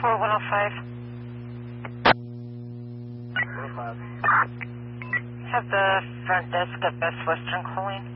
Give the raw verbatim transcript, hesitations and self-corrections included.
four one oh five. one oh five. Have the front desk of Best Western calling.